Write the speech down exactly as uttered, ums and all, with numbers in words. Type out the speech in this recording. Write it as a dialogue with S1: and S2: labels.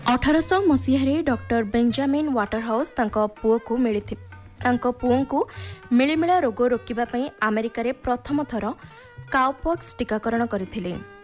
S1: अठारश मसीह doctor Benjamin Waterhouse तांको पुओ को मिली तांको पुओं को मिलिमिला रोग रोकिबा पई अमेरिका रे प्रथम थर काउपॉक्स टीकाकरण करथिले।